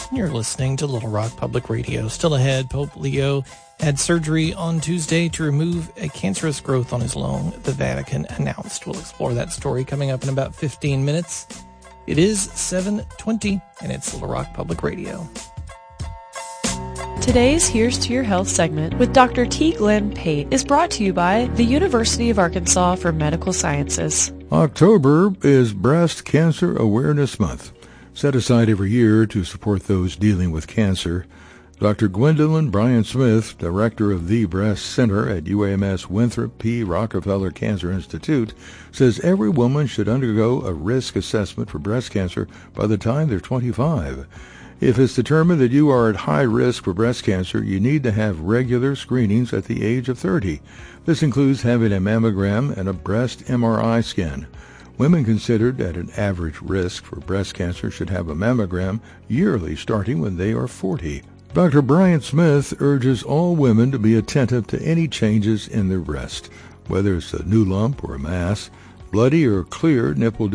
and you're listening to Little Rock Public Radio. Still ahead, Pope Leo had surgery on Tuesday to remove a cancerous growth on his lung, the Vatican announced. We'll explore that story coming up in about 15 minutes. It is 7:20, and it's Little Rock Public Radio. Today's Here's to Your Health segment with Dr. T. Glenn Pate is brought to you by the University of Arkansas for Medical Sciences. October is Breast Cancer Awareness Month, set aside every year to support those dealing with cancer. Dr. Gwendolyn Bryan-Smith, director of the Breast Center at UAMS Winthrop P. Rockefeller Cancer Institute, says every woman should undergo a risk assessment for breast cancer by the time they're 25. If it's determined that you are at high risk for breast cancer, you need to have regular screenings at the age of 30. This includes having a mammogram and a breast MRI scan. Women considered at an average risk for breast cancer should have a mammogram yearly starting when they are 40. Dr. Bryan-Smith urges all women to be attentive to any changes in their breast, whether it's a new lump or a mass, bloody or clear nipple